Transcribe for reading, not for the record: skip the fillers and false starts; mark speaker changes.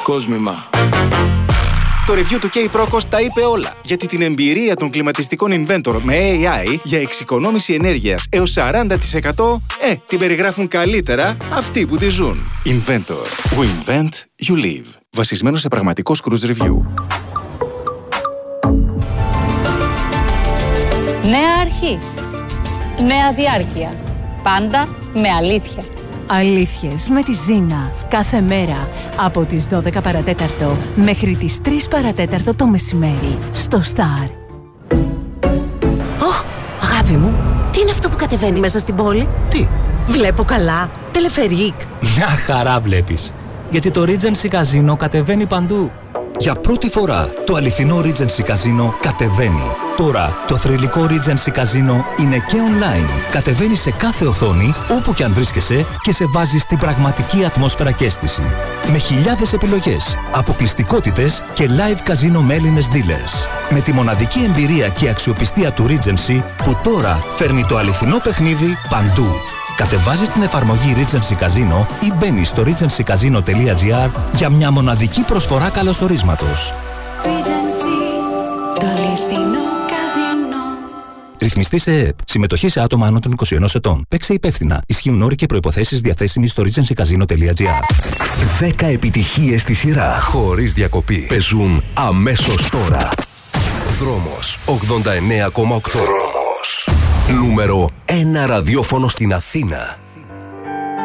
Speaker 1: Κόσμημα.
Speaker 2: Το review του K-Procos τα είπε όλα, γιατί την εμπειρία των κλιματιστικών Inventor με AI για εξοικονόμηση ενέργειας έως 40% την περιγράφουν καλύτερα αυτοί που τη ζουν. Inventor. We invent, you live. Βασισμένο σε πραγματικό cruise review.
Speaker 3: Νέα αρχή. Νέα διάρκεια. Πάντα με αλήθεια.
Speaker 4: Αλήθειες με τη Ζήνα. Κάθε μέρα από τις 12 παρατέταρτο μέχρι τις 3 παρατέταρτο το μεσημέρι στο Star.
Speaker 5: Ωχ, αγάπη μου, τι είναι αυτό που κατεβαίνει μέσα στην πόλη?
Speaker 6: Τι?
Speaker 5: Βλέπω καλά. Τελεφερίκ.
Speaker 6: Μια χαρά βλέπεις. Γιατί το Regency Casino κατεβαίνει παντού.
Speaker 7: Για πρώτη φορά το αληθινό Regency Casino κατεβαίνει. Τώρα το θρυλικό Regency Casino είναι και online. Κατεβαίνει σε κάθε οθόνη, όπου και αν βρίσκεσαι, και σε βάζει στην πραγματική ατμόσφαιρα και αίσθηση. Με χιλιάδες επιλογές, αποκλειστικότητες και live casino με Έλληνες dealers. Με τη μοναδική εμπειρία και αξιοπιστία του Regency, που τώρα φέρνει το αληθινό παιχνίδι παντού. Κατεβάζεις την εφαρμογή Regency Casino ή μπαίνεις στο regencycasino.gr για μια μοναδική προσφορά καλωσορίσματος.
Speaker 4: Το αληθινό καζίνο.
Speaker 7: Ρυθμιστή σε ΕΕΠ. Συμμετοχή σε άτομα άνω των 21 ετών. Παίξε υπεύθυνα. Ισχύουν όροι και προϋποθέσεις διαθέσιμοι στο regencycasino.gr.
Speaker 8: 10 επιτυχίες στη σειρά, χωρίς διακοπή. Παίζουν αμέσως τώρα. Δρόμος 89,8. Νούμερο 1 ραδιόφωνο στην Αθήνα.